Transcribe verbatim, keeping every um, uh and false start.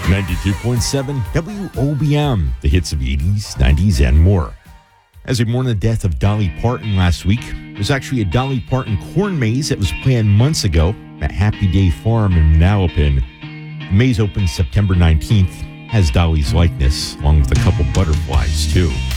ninety-two point seven W O B M, the hits of the eighties, nineties, and more. As we mourn the death of Dolly Parton last week, there's actually a Dolly Parton corn maze that was planned months ago at Happy Day Farm in Manalapan. The maze opens September nineteenth, has Dolly's likeness, along with a couple butterflies, too.